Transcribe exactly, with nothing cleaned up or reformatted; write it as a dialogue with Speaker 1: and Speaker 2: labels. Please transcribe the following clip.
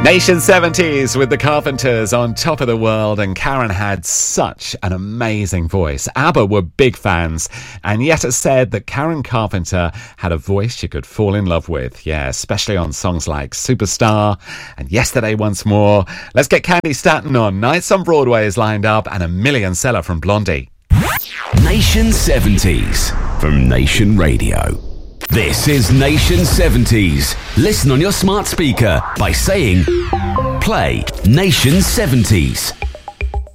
Speaker 1: Nation seventies with the Carpenters on Top of the World, and Karen had such an amazing voice. ABBA were big fans, and Yetta said that Karen Carpenter had a voice you could fall in love with. Yeah, especially on songs like Superstar and Yesterday Once More. Let's get Candy Staton on. Nights on Broadway is lined up, and a million seller from Blondie.
Speaker 2: Nation seventies from Nation Radio. This is Nation seventies. Listen on your smart speaker by saying, play Nation seventies.